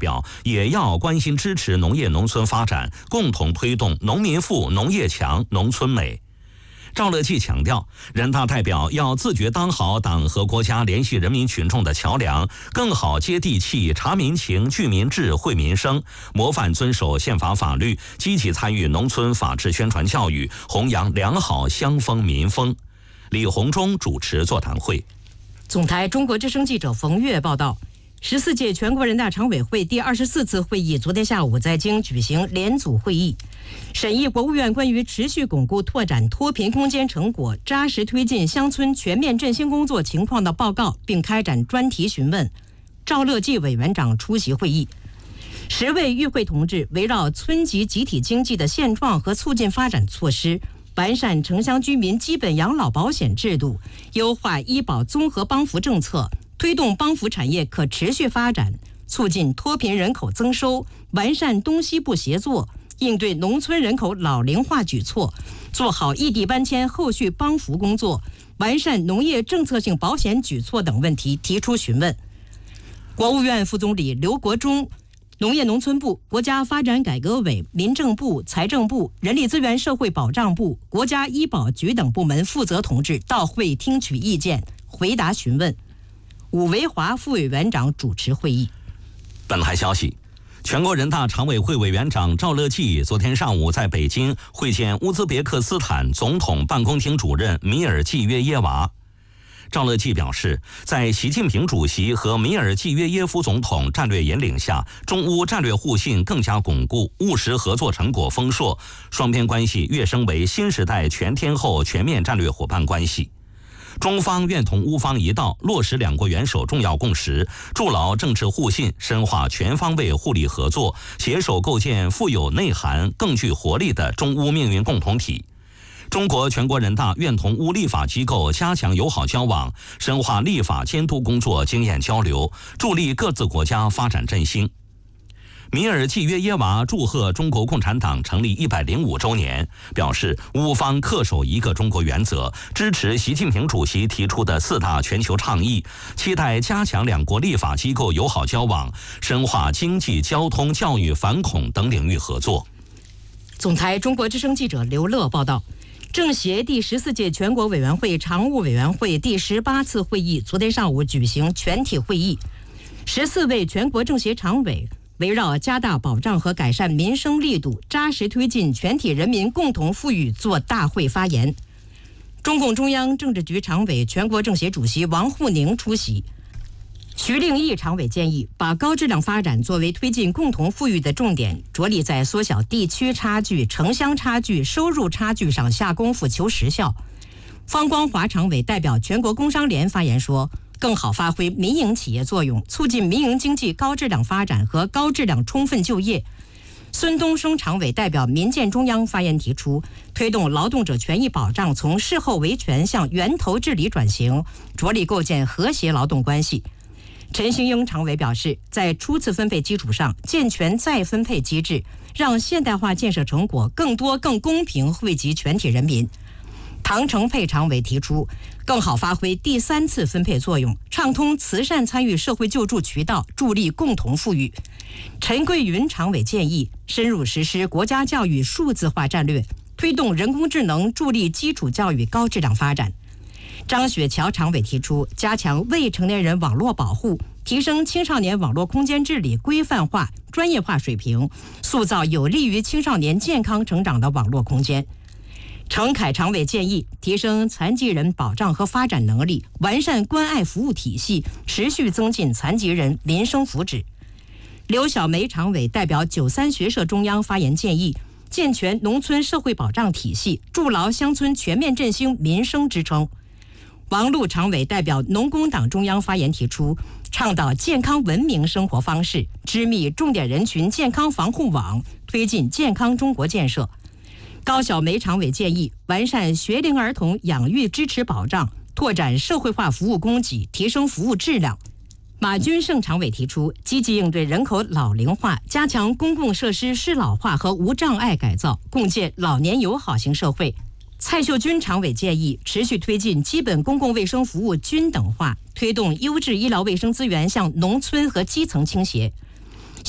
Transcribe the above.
表也要关心支持农业农村发展，共同推动农民富、农业强、农村美。赵乐际强调，人大代表要自觉当好党和国家联系人民群众的桥梁，更好接地气、察民情、聚民智、惠民生，模范遵守宪法法律，积极参与农村法治宣传教育，弘扬良好乡风民风。李鸿忠主持座谈会。 总台中国之声记者冯月报道，14届全国人大常委会第24次会议昨天下午在京举行联组会议，审议国务院关于持续巩固拓展脱贫攻坚成果、扎实推进乡村全面振兴工作情况的报告，并开展专题询问。赵乐际委员长出席会议。10位与会同志围绕村级集体经济的现状和促进发展措施，完善城乡居民基本养老保险制度，优化医保综合帮扶政策，推动帮扶产业可持续发展，促进脱贫人口增收，完善东西部协作，应对农村人口老龄化举措，做好异地搬迁后续帮扶工作，完善农业政策性保险举措等问题提出询问。国务院副总理刘国中、农业农村部、国家发展改革委、民政部、财政部、人力资源社会保障部、国家医保局等部门负责同志到会听取意见，回答询问。伍维华副委员长主持会议。 本台消息，全国人大常委会委员长赵乐际昨天上午在北京会见乌兹别克斯坦总统办公厅主任米尔季约耶娃。赵乐际表示，在习近平主席和米尔季约耶夫总统战略引领下，中乌战略互信更加巩固，务实合作成果丰硕，双边关系跃升为新时代全天候全面战略伙伴关系。中方愿同乌方一道，落实两国元首重要共识，筑牢政治互信，深化全方位互利合作，携手构建富有内涵、更具活力的中乌命运共同体。中国全国人大愿同乌立法机构加强友好交往，深化立法监督工作经验交流，助力各自国家发展振兴。米尔季约耶娃祝贺中国共产党成立105周年，表示乌方恪守一个中国原则，支持习近平主席提出的4大全球倡议，期待加强两国立法机构友好交往，深化经济、交通、教育、反恐等领域合作。 总台中国之声记者刘乐报道，政协第14届全国委员会常务委员会第18次会议昨天上午举行全体会议，14位全国政协常委围绕加大保障和改善民生力度，扎实推进全体人民共同富裕做大会发言。中共中央政治局常委、全国政协主席王沪宁出席。徐令义常委建议，把高质量发展作为推进共同富裕的重点，着力在缩小地区差距、城乡差距、收入差距上下功夫求实效。方光华常委代表全国工商联发言说，更好发挥民营企业作用，促进民营经济高质量发展和高质量充分就业。孙东升常委代表民建中央发言提出，推动劳动者权益保障从事后维权向源头治理转型，着力构建和谐劳动关系。陈兴英常委表示，在初次分配基础上健全再分配机制，让现代化建设成果更多更公平惠及全体人民。唐成佩常委提出，更好发挥第3次分配作用，畅通慈善参与社会救助渠道，助力共同富裕。陈桂云常委建议，深入实施国家教育数字化战略，推动人工智能助力基础教育高质量发展。张雪桥常委提出，加强未成年人网络保护，提升青少年网络空间治理规范化、专业化水平，塑造有利于青少年健康成长的网络空间。程凯常委建议，提升残疾人保障和发展能力，完善关爱服务体系，持续增进残疾人民生福祉。刘小梅常委代表93学社中央发言建议，健全农村社会保障体系，筑牢乡村全面振兴民生支撑。王璐常委代表农工党中央发言提出，倡导健康文明生活方式，织密重点人群健康防护网，推进健康中国建设。高晓梅常委建议，完善学龄儿童养育支持保障，拓展社会化服务供给，提升服务质量。马军胜常委提出，积极应对人口老龄化，加强公共设施适老化和无障碍改造，共建老年友好型社会。蔡秀军常委建议，持续推进基本公共卫生服务均等化，推动优质医疗卫生资源向农村和基层倾斜，